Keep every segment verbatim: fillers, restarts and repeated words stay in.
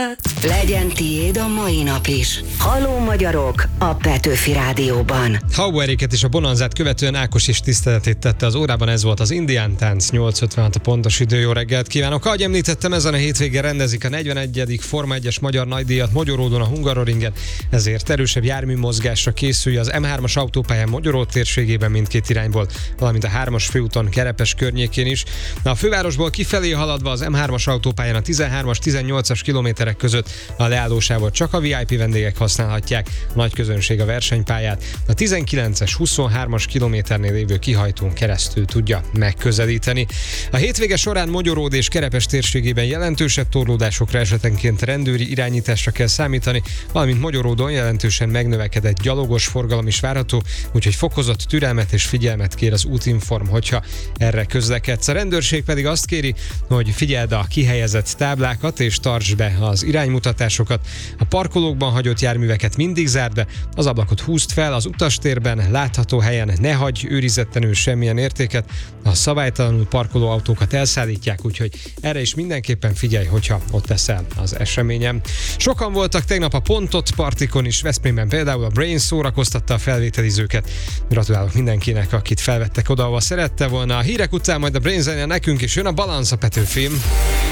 Legyen tiéd a mai nap is. Halló magyarok a Petőfi Rádióban. Haueréket és a bonanzát követően Ákos is tiszteletét tette az órában, ez volt az indián tánc. nyolc ötvenhat a pontos idő, jó reggelt kívánok. Ahogy említettem, ezen a hétvégén rendezik a negyvenegyedik Forma egyes magyar nagydíjat Magyaródon a Hungaroringen, ezért erősebb járműmozgásra készülj az em hármas autópályán Magyaród térségében mindkét irányból, valamint a hármas főúton Kerepes környékén is. A fővárosból kifelé haladva az em hármas autópályán a tizenhármas tizennyolcas kilométerek között a leállósávot csak a vé i pé vendégek használhatják, a nagy közönség a versenypályát a tizenkilences huszonhármas kilométernél lévő kihajtón keresztül tudja megközelíteni. A hétvége során Magyaród és Kerepes térségében jelentősebb torlódásokra, esetenként rendőri irányításra kell számítani, valamint Magyaródon jelentősen megnövekedett gyalogos forgalom is várható, úgyhogy fokozott türelmet és figyelmet kér az Útinform, hogyha erre közlekedsz. A rendőrség pedig azt kéri, hogy figyeld a kihelyezett táblákat és tartsd be az iránymutatásokat. A parkolókban hagyott járműveket mindig zárd be, az ablakot húzd fel, az utastérben látható helyen ne hagyj őrizetlenül semmilyen értéket, a szabálytalanul parkoló autókat elszállítják, úgyhogy erre is mindenképpen figyelj, hogyha ott leszel az eseményen. Sokan voltak tegnap a Pontot partikon is, Veszprémben például a Brain szórakoztatta a felvételizőket. Gratulálok mindenkinek, akit felvettek oda, ahova szerette volna. A hírek után majd a Brain zene nekünk is jön, a Balansz a Petőfim.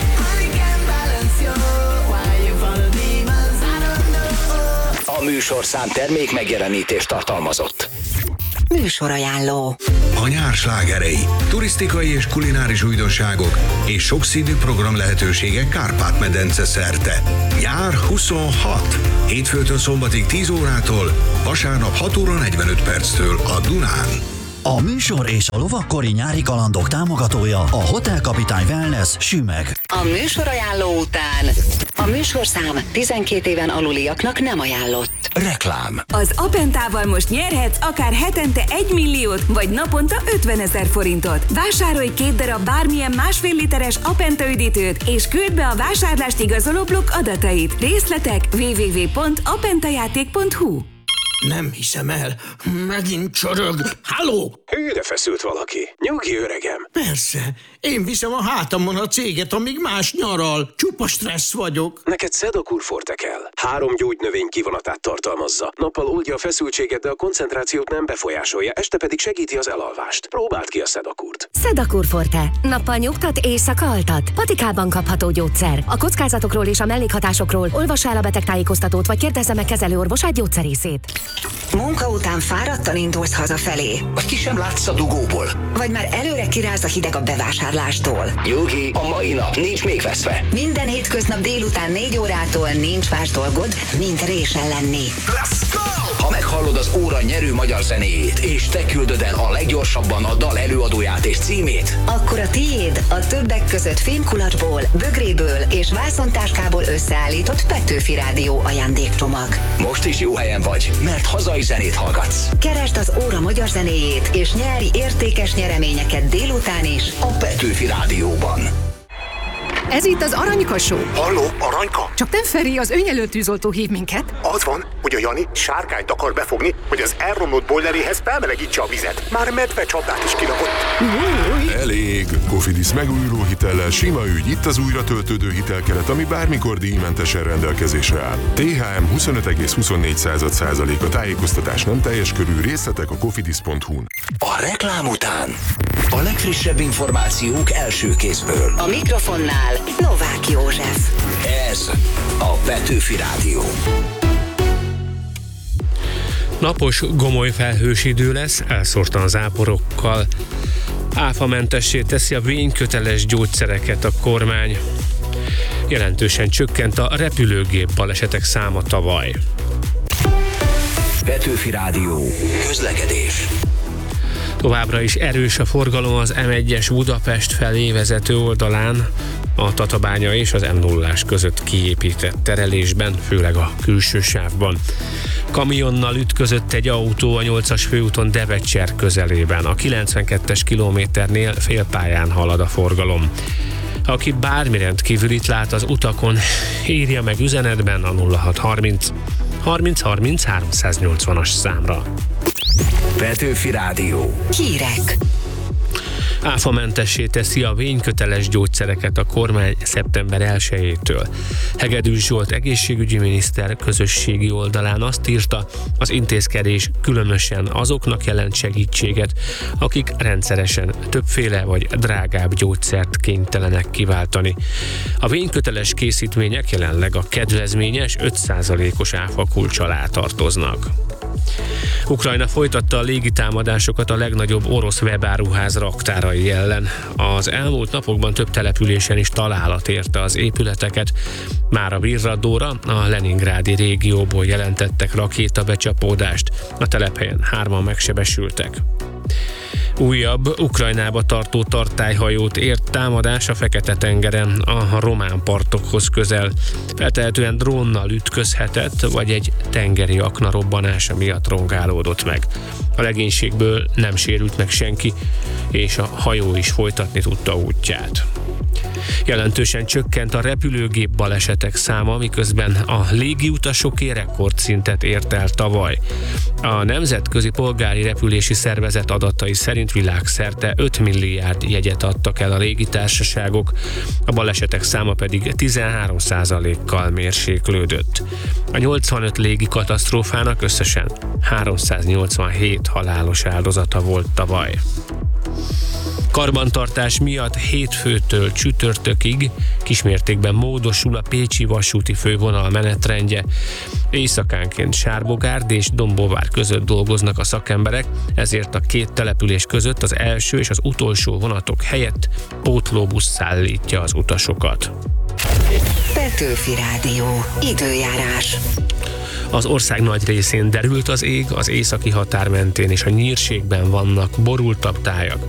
A műsorszám termék megjelenítést tartalmazott. Műsorajánló. A nyár slágerei, turisztikai és kulináris újdonságok és sokszínű program lehetőségek Kárpát-medence szerte. Nyár huszonhat. Hétfőtől szombatig tíz órától, vasárnap hat óra negyvenöt perctől a Dunán. A műsor és a lovakkori nyári kalandok támogatója a Hotel Kapitány Wellness Sümeg. A műsorajánló után a műsorszám tizenkét éven aluliaknak nem ajánlott. Reklám. Az Apentával most nyerhetsz akár hetente egy milliót, vagy naponta ötvenezer forintot. Vásárolj két darab bármilyen másfél literes Apenta üdítőt, és küld be a vásárlást igazoló blokk adatait. Részletek double-u double-u double-u pont apentajáték pont hu. Nem hiszem el, megint csorog. Halló? Hűre feszült valaki. Nyugi, öregem. Persze, én viszem a hátamon a céget, amíg más nyaral. Csupa stressz vagyok. Neked Sedakur Forte kell. Három gyógynövény kivonatát tartalmazza. Nappal oldja a feszültséget, de a koncentrációt nem befolyásolja, este pedig segíti az elalvást. Próbáld ki a Sedakurt. Sedakur Forte. Nappal nyugtat, éjszaka altat. Patikában kapható gyógyszer. A kockázatokról és a mellékhatásokról olvassa el a betegtájékoztatót, vagy kérdezze meg kezelőorvosát, gyógyszerészét. Munka után fáradtan indulsz hazafelé. Vagy ki sem látsz a dugóból. Vagy már előre kiráz a hideg a bevásárlástól. Nyugi, a mai nap nincs még veszve. Minden hétköznap délután négy órától nincs más dolgod, mint résen lenni. Let's go! Ha meghallod az óra nyerő magyar zenéjét, és te küldöd el a leggyorsabban a dal előadóját és címét, akkor a tiéd a többek között fémkulacsból, bögréből és vászontáskából összeállított Petőfi Rádió ajándékcsomag. most is jó helyen vagy, mert hazai zenét hallgatsz. Keresd az óra magyar zenéjét, és nyerj értékes nyereményeket délután is A Petőfi Rádióban. Ez itt az Aranyka Show. Halló, Aranyka? Csak nem Feri, az önjelölt tűzoltó hív minket. Az van, hogy a Jani sárkányt akar befogni, hogy az elromlott bojleréhez felmelegítse a vizet. Már medve csapdát is kirakott. Elég! Cofidis megújuló hitellel sima ügy, itt az újra töltődő hitelkeret, ami bármikor díjmentesen rendelkezésre áll. té há em huszonöt egész huszonnégy százalék, a tájékoztatás nem teljes körű, részletek a cofidis pont hu-n. A reklám után a legfrissebb információk első kézből. A mikrofonnál Novák József. Ez a Petőfi Rádió. Napos, gomoly felhős idő lesz, elszórtan záporokkal. Áfamentessé teszi a vényköteles gyógyszereket a kormány. Jelentősen csökkent a repülőgép balesetek száma tavaly. Petőfi Rádió. Közlekedés. Továbbra is erős a forgalom az em egyes Budapest felé vezető oldalán, a Tatabánya és az em nullás között kiépített terelésben, főleg a külső sávban. Kamionnal ütközött egy autó a nyolcas főúton Devecser közelében. A kilencvenkettes kilométernél félpályán halad a forgalom. Aki bármi rendkívülit lát az utakon, írja meg üzenetben a nulla hat harminc harminc harminc háromszáznyolcvanas számra. Petőfi Rádió. Hírek. Áfamentessé teszi a vényköteles gyógyszereket a kormány szeptember elsejétől. Hegedűs Zsolt egészségügyi miniszter közösségi oldalán azt írta, az intézkedés különösen azoknak jelent segítséget, akik rendszeresen többféle vagy drágább gyógyszert kénytelenek kiváltani. A vényköteles készítmények jelenleg a kedvezményes öt százalékos áfa kulcs alá tartoznak. Ukrajna folytatta a légitámadásokat a legnagyobb orosz webáruház raktárai ellen. Az elmúlt napokban több településen is találat érte az épületeket. Már a Virradóra, a leningrádi régióból jelentettek rakétabecsapódást. A telephelyen hárman megsebesültek. Újabb Ukrajnába tartó tartályhajót ért támadás a Fekete-tengeren, a román partokhoz közel. Feltehetően drónnal ütközhetett, vagy egy tengeri akna robbanása miatt rongálódott meg. A legénységből nem sérült meg senki, és a hajó is folytatni tudta útját. Jelentősen csökkent a repülőgép balesetek száma, miközben a légiutasoké rekordszintet ért el tavaly. A Nemzetközi Polgári Repülési Szervezet adatai szerint világszerte öt milliárd jegyet adtak el a légitársaságok, a balesetek száma pedig tizenhárom százalékkal mérséklődött. A nyolcvanöt légi katasztrófának összesen háromszáznyolcvanhét halálos áldozata volt tavaly. Karbantartás miatt hétfőtől csütörtökig kismértékben módosul a pécsi vasúti fővonal menetrendje. Éjszakánként Sárbogárd és Dombóvár között dolgoznak a szakemberek, ezért a két település között az első és az utolsó vonatok helyett pótlóbusz szállítja az utasokat. Petőfi Rádió. Időjárás. Az ország nagy részén derült az ég, az északi határ mentén és a nyírségben vannak borultabb tájak.